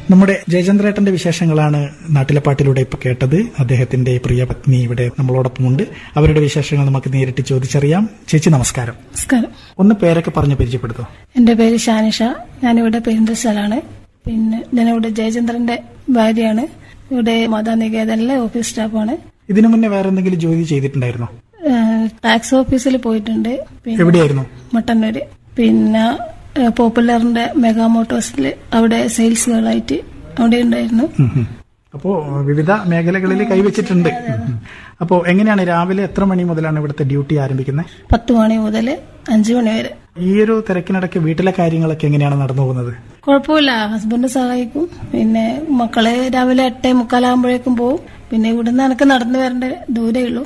നമ്മുടെ ജയചന്ദ്രേട്ടന്റെ വിശേഷങ്ങളാണ് നാട്ടിലെ പാട്ടിലൂടെ ഇപ്പൊ കേട്ടത്. അദ്ദേഹത്തിന്റെ പ്രിയ പത്നി ഇവിടെ നമ്മളോടൊപ്പമുണ്ട്. അവരുടെ വിശേഷങ്ങൾ നമുക്ക് നേരിട്ട് ചോദിച്ചറിയാം. ചേച്ചി നമസ്കാരം. നമസ്കാരം. ഒന്ന് പേരൊക്കെ പറഞ്ഞ് പരിചയപ്പെടുത്തോ? എന്റെ പേര് ഷാനിഷ. ഞാനിവിടെ പെരിന്തൽശാലാണ്. പിന്നെ ഞാനിവിടെ ജയചന്ദ്രന്റെ ഭാര്യയാണ്. ഇവിടെ മാതാനികേതനിലെ ഓഫീസ് സ്റ്റാഫാണ്. ഇതിനു മുന്നേ വേറെ എന്തെങ്കിലും ജോലി ചെയ്തിട്ടുണ്ടായിരുന്നോ? ടാക്സ് ഓഫീസിൽ പോയിട്ടുണ്ട്. എവിടെയായിരുന്നു? മട്ടന്നൂര്. പിന്നെ പോപ്പുലറിന്റെ മെഗാ മോട്ടോഴ്സിൽ അവിടെ സെയിൽസ് ഗേളായിട്ട് അവിടെ ഉണ്ടായിരുന്നു. അപ്പോ വിവിധ മേഖലകളിൽ കൈവച്ചിട്ടുണ്ട്. അപ്പോ എങ്ങനെയാണ് രാവിലെ എത്ര മണി മുതലാണ് ഇവിടുത്തെ ഡ്യൂട്ടി ആരംഭിക്കുന്നത്? 10 മണി മുതൽ 5 മണി വരെ. ഈ ഒരു തിരക്കിനിടയ്ക്ക് വീട്ടിലെ കാര്യങ്ങളൊക്കെ എങ്ങനെയാണ് നടന്നു പോകുന്നത്? കുഴപ്പമില്ല, ഹസ്ബൻഡ് സഹായിക്കും. പിന്നെ മക്കളെ രാവിലെ 8:45 പോവും. പിന്നെ ഇവിടുന്ന് എനിക്ക് നടന്നു വരേണ്ട ദൂരേ ഉള്ളൂ.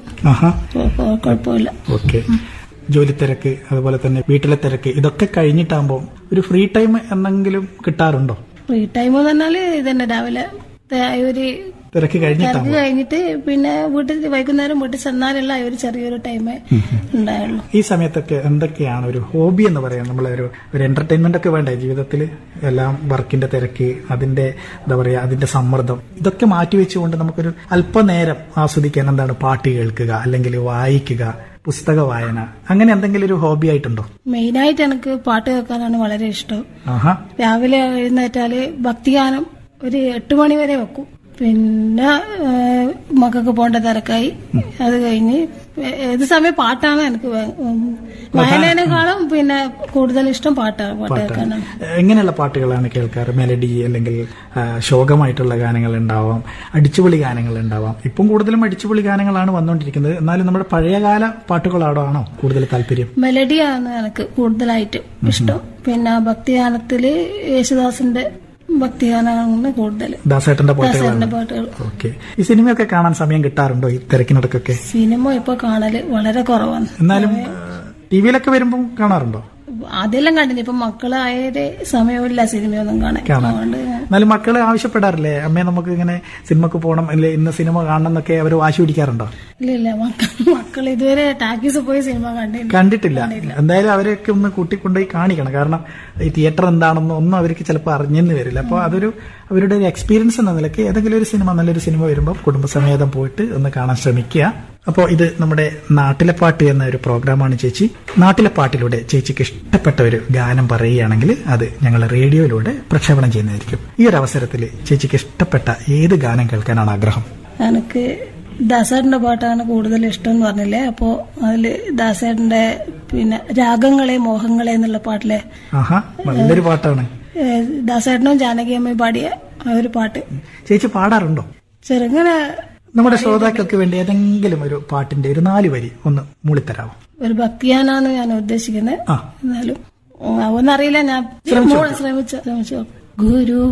കുഴപ്പമില്ല. ഓക്കെ. ജോലി തിരക്ക്, അതുപോലെ തന്നെ വീട്ടിലെ തിരക്ക്, ഇതൊക്കെ കഴിഞ്ഞിട്ടാകുമ്പോൾ ഒരു ഫ്രീ ടൈം എന്തെങ്കിലും കിട്ടാറുണ്ടോ? ഫ്രീ ടൈം എന്ന് പറഞ്ഞാല് ഇതന്നെ രാവിലെ ഒരു തിരക്ക് കഴിഞ്ഞിട്ട് പിന്നെ വീട്ടിൽ വൈകുന്നേരം വീട്ടിൽ ചെന്നാലുള്ള ഒരു ചെറിയൊരു ടൈമേ ഉണ്ടായുള്ളൂ. ഈ സമയത്തൊക്കെ എന്തൊക്കെയാണ് ഒരു ഹോബി എന്ന് പറയാം? നമ്മളൊരു എന്റർടൈൻമെന്റ് ഒക്കെ വേണ്ടേ ജീവിതത്തിൽ? എല്ലാം വർക്കിന്റെ തിരക്ക്, അതിന്റെ എന്താ പറയാ, അതിന്റെ സമ്മർദ്ദം, ഇതൊക്കെ മാറ്റിവെച്ചുകൊണ്ട് നമുക്കൊരു അല്പനേരം ആസ്വദിക്കാൻ എന്താണ് പാട്ട് കേൾക്കുക, അല്ലെങ്കിൽ വായിക്കുക, പുസ്തക വായന, അങ്ങനെ എന്തെങ്കിലും ഒരു ഹോബി ആയിട്ടുണ്ടോ? മെയിനായിട്ട് എനിക്ക് പാട്ട് കേൾക്കാനാണ് വളരെ ഇഷ്ടം. രാവിലെ എഴുന്നേറ്റാല് ഭക്തിഗാനം ഒരു 8 മണി വരെ വെക്കും. പിന്നെ മക്കൾക്ക് പോകേണ്ട തിരക്കായി. അത് കഴിഞ്ഞ് ഏത് സമയം പാട്ടാണ് എനിക്ക് വായനേക്കാളും പിന്നെ കൂടുതൽ ഇഷ്ടം പാട്ട് കേൾക്കാനാണ്. എങ്ങനെയുള്ള പാട്ടുകളാണ് കേൾക്കാറ്? മെലഡി അല്ലെങ്കിൽ ശോകമായിട്ടുള്ള ഗാനങ്ങൾ ഉണ്ടാവാം, അടിച്ചുപൊളി ഗാനങ്ങൾ ഉണ്ടാവാം. ഇപ്പം കൂടുതലും അടിച്ചുപൊളി ഗാനങ്ങളാണ് വന്നുകൊണ്ടിരിക്കുന്നത്. എന്നാലും നമ്മുടെ പഴയകാല പാട്ടുകളാണോ കൂടുതൽ താല്പര്യം? മെലഡിയാണ് എനിക്ക് കൂടുതലായിട്ട് ഇഷ്ടം. പിന്നെ ഭക്തിഗാനത്തില് യേശുദാസിന്റെ ഭക്തിഗാനമാണ് കൂടുതൽ. ദാസേട്ടന്റെ പാട്ടുകൾ. ഓക്കെ. ഈ സിനിമയൊക്കെ കാണാൻ സമയം കിട്ടാറുണ്ടോ ഈ തിരക്കിനിടക്കൊക്കെ? സിനിമ ഇപ്പൊ കാണല് വളരെ കുറവാണ്. എന്നാലും ടിവിയിലൊക്കെ വരുമ്പോൾ കാണാറുണ്ടോ? അതെല്ലാം കണ്ടിന്. ഇപ്പൊ മക്കളായത് സമയമില്ല സിനിമയൊന്നും കാണാൻ. എന്നാലും മക്കള് ആവശ്യപ്പെടാറില്ലേ, അമ്മേ നമുക്ക് ഇങ്ങനെ സിനിമക്ക് പോകണം, അല്ലെ ഇന്ന് സിനിമ കാണണം എന്നൊക്കെ അവർ വാശി പിടിക്കാറുണ്ടോ? ഇല്ല, മക്കൾ ഇതുവരെ ടാക്കീസ് പോയി സിനിമ കണ്ടിട്ടില്ല. എന്തായാലും അവരെയൊക്കെ ഒന്ന് കൂട്ടിക്കൊണ്ടുപോയി കാണിക്കണം. കാരണം ഈ തിയേറ്റർ എന്താണെന്ന് ഒന്നും അവർക്ക് ചിലപ്പോൾ അറിഞ്ഞെന്ന് വരില്ല. അപ്പോൾ അതൊരു അവരുടെ ഒരു എക്സ്പീരിയൻസ് എന്ന നിലയ്ക്ക് ഏതെങ്കിലും ഒരു സിനിമ, നല്ലൊരു സിനിമ വരുമ്പോൾ കുടുംബസമേതം പോയിട്ട് ഒന്ന് കാണാൻ ശ്രമിക്കുക. അപ്പോൾ ഇത് നമ്മുടെ നാട്ടിലെ പാട്ട് എന്ന ഒരു പ്രോഗ്രാമാണ്. ചേച്ചി നാട്ടിലെ പാട്ടിലൂടെ ചേച്ചിക്ക് ഇഷ്ടപ്പെട്ട ഒരു ഗാനം പറയുകയാണെങ്കിൽ അത് ഞങ്ങൾ റേഡിയോയിലൂടെ പ്രക്ഷേപണം ചെയ്യുന്നതായിരിക്കും. ഈ ഒരു അവസരത്തിൽ ചേച്ചിക്ക് ഇഷ്ടപ്പെട്ട ഏത് ഗാനം കേൾക്കാനാണ് ആഗ്രഹം? എനിക്ക് ദാസേട്ടന്റെ പാട്ടാണ് കൂടുതൽ ഇഷ്ടം എന്ന് പറഞ്ഞില്ലേ. അപ്പോ അതില് ദാസേട്ടന്റെ പിന്നെ രാഗങ്ങളെ മോഹങ്ങളെ എന്നുള്ള പാട്ടിലെ നല്ലൊരു പാട്ടാണ്. ദാസേട്ടനും ജാനകിയമ്മയും പാടിയ ഒരു പാട്ട്. ചേച്ചി പാടാറുണ്ടോ? ചെറുങ്ങനെ നമ്മുടെ ശ്രോതാക്കൾക്ക് വേണ്ടി ഏതെങ്കിലും ഒരു പാട്ടിന്റെ ഒരു 4 വരി ഒന്ന് മൂളിത്തരാമോ? ഒരു ഭക്തിയാനാണ് ഞാൻ ഉദ്ദേശിക്കുന്നത്. എന്നാലും ഒന്നറിയില്ല, ഞാൻ ശ്രമിച്ചു. ഗുരു